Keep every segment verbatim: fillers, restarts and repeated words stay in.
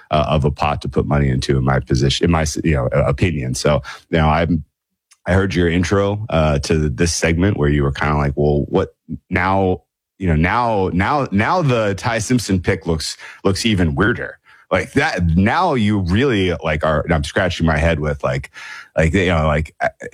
uh, of a pot to put money into in my position, in my you know opinion. So you know I'm. I heard your intro uh, to this segment where you were kind of like, well, what now? You know, now, now, now the Ty Simpson pick looks looks even weirder. Like that. Now you really like are. I'm scratching my head with like, like you know, like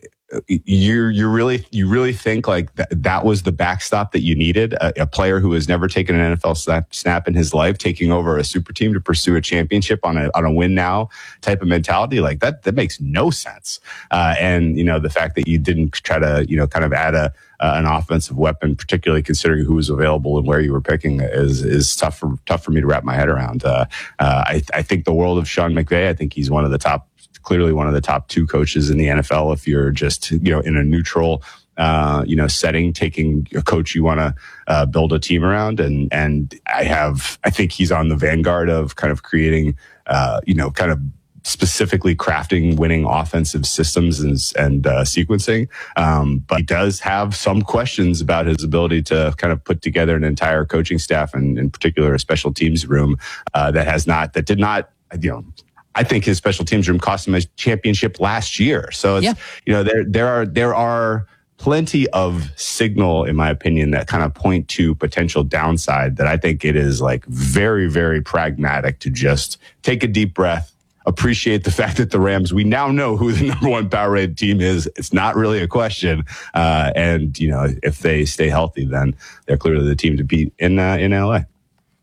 you you really you really think like that, that was the backstop that you needed, a, a player who has never taken an N F L snap, snap in his life, taking over a super team to pursue a championship on a on a win now type of mentality. Like that that makes no sense. Uh, and you know the fact that you didn't try to you know kind of add a uh, an offensive weapon, particularly considering who was available and where you were picking, is is tough for tough for me to wrap my head around. Uh, uh, I I think the world of Sean McVay. I think he's one of the top. Clearly one of the top two coaches in the N F L. If you're just, you know, in a neutral, uh, you know, setting, taking a coach you want to uh, build a team around. And, and I have, I think he's on the vanguard of kind of creating, uh, you know, kind of specifically crafting winning offensive systems and, and uh, sequencing. Um, but he does have some questions about his ability to kind of put together an entire coaching staff and in particular a special teams room uh, that has not, that did not, you know, I think his special teams room cost him a championship last year. So it's, yeah. you know, there, there are, there are plenty of signal, in my opinion, that kind of point to potential downside that I think it is like very, very pragmatic to just take a deep breath, appreciate the fact that the Rams, we now know who the number one power rated team is. It's not really a question. Uh, and, you know, if they stay healthy, then they're clearly the team to beat in, uh, in L A.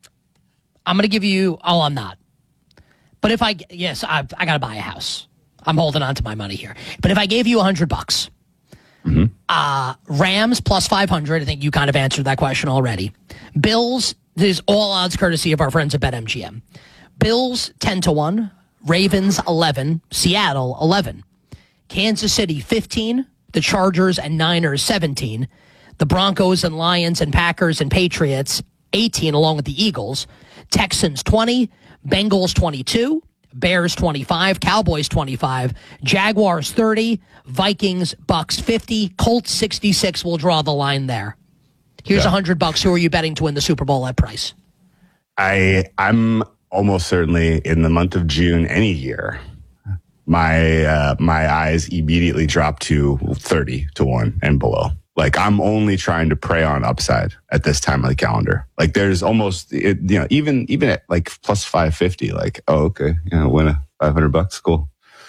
I'm going to give you, oh, I'm not. But if I, yes, I, I got to buy a house. I'm holding on to my money here. But if I gave you a hundred bucks, mm-hmm. uh, Rams plus five hundred, I think you kind of answered that question already. Bills, this is all odds courtesy of our friends at BetMGM. Bills ten to one, Ravens eleven, Seattle eleven, Kansas City fifteen, the Chargers and Niners seventeen, the Broncos and Lions and Packers and Patriots eighteen, along with the Eagles, Texans twenty, Bengals twenty-two, Bears twenty-five, Cowboys twenty-five, Jaguars thirty, Vikings, Bucks fifty, Colts sixty-six. We'll draw the line there. Here's a yeah. hundred bucks. Who are you betting to win the Super Bowl at price? I I'm almost certainly in the month of June any year. My uh, my eyes immediately drop to thirty to one and below. Like I'm only trying to prey on upside at this time of the calendar. Like there's almost, it, you know, even even at like plus five fifty, like, oh, okay, you know, win a five hundred bucks, cool.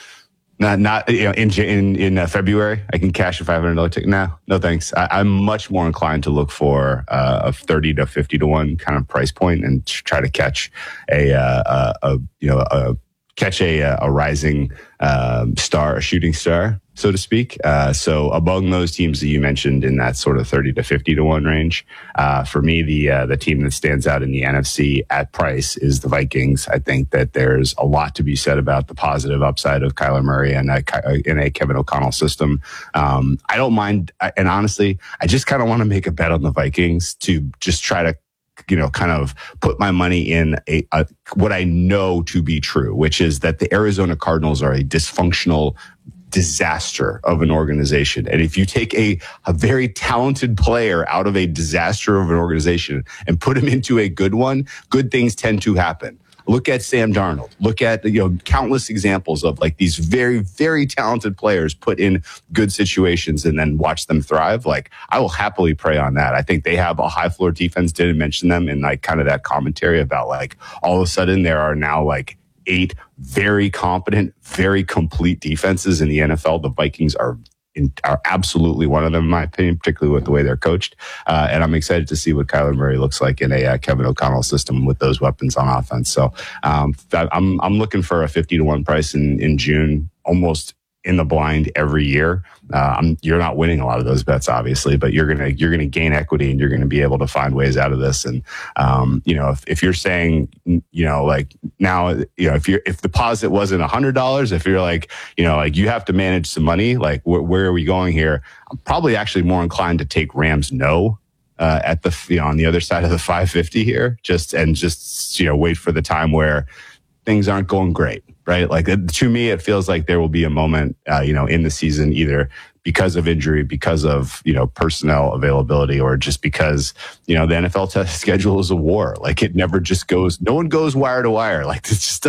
Not, not you know, in in in uh, February, I can cash a five hundred dollars ticket. No, no thanks. I, I'm much more inclined to look for uh, a thirty to fifty to one kind of price point and try to catch a, uh, a, a you know, a catch a, a rising um, star, a shooting star, so to speak. Uh, so among those teams that you mentioned in that sort of thirty to fifty to one range, uh, for me, the uh, the team that stands out in the N F C at price is the Vikings. I think that there's a lot to be said about the positive upside of Kyler Murray and a, in a Kevin O'Connell system. Um, I don't mind. And honestly, I just kind of want to make a bet on the Vikings to just try to, you know, kind of put my money in a, a what I know to be true, which is that the Arizona Cardinals are a dysfunctional disaster of an organization. And if you take a, a very talented player out of a disaster of an organization and put him into a good one, good things tend to happen. Look at Sam Darnold. Look at, you know, countless examples of like these very, very talented players put in good situations and then watch them thrive. Like I will happily prey on that. I think they have a high floor defense. Didn't mention them in like kind of that commentary about like all of a sudden there are now like eight very competent, very complete defenses in the N F L. The Vikings are in, are absolutely one of them, in my opinion, particularly with the way they're coached. Uh, and I'm excited to see what Kyler Murray looks like in a uh, Kevin O'Connell system with those weapons on offense. So um, that, I'm I'm looking for a fifty to one price in, in June, almost in the blind every year. Uh, I'm, you're not winning a lot of those bets, obviously, but you're gonna you're gonna gain equity and you're gonna be able to find ways out of this. And um, you know, if, if you're saying, you know, like now, you know, if you're if the deposit wasn't a hundred dollars, if you're like, you know, like you have to manage some money, like wh- where are we going here? I'm probably actually more inclined to take Rams no. Uh, at the you know on the other side of the five fifty here, just and just you know wait for the time where things aren't going great, right? Like to me, it feels like there will be a moment, uh, you know, in the season, either because of injury, because of, you know, personnel availability, or just because, you know, the N F L test schedule is a war. Like it never just goes, no one goes wire to wire. Like it's just